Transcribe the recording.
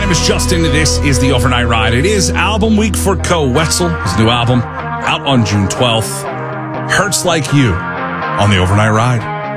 name is Justin. This is the Overnight Ride. It is album week for Koe Wetzel. His new album out on June 12th. Hurts Like You on the Overnight Ride.